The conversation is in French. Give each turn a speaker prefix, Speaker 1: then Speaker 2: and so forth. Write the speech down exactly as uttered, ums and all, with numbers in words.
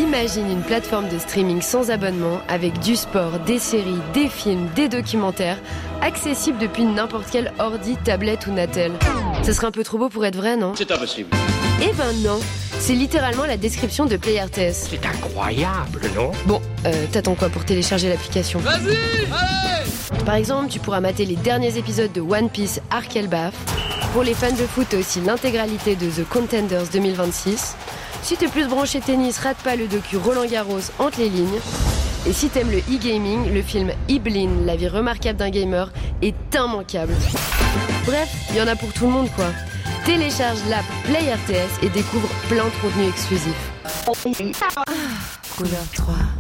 Speaker 1: Imagine une plateforme de streaming sans abonnement avec du sport, des séries, des films, des documentaires, accessible depuis n'importe quel ordi, tablette ou Natel. Ça serait un peu trop beau pour être vrai, non ?
Speaker 2: C'est impossible.
Speaker 1: Eh ben non, c'est littéralement la description de Play R T S.
Speaker 2: C'est incroyable, non ?
Speaker 1: Bon, euh, t'attends quoi pour télécharger l'application ?
Speaker 3: Vas-y, allez !
Speaker 1: Par exemple, tu pourras mater les derniers épisodes de One Piece Arc Elbaf. Pour les fans de foot, t'as aussi l'intégralité de The Contenders deux mille vingt-six. Si t'es plus branché tennis, rate pas le docu Roland Garros entre les lignes. Et si t'aimes le e-gaming, le film Iblin, la vie remarquable d'un gamer, est immanquable. Bref, il y en a pour tout le monde quoi. Télécharge l'app Play R T S et découvre plein de contenus exclusifs. Ah, couleur trois.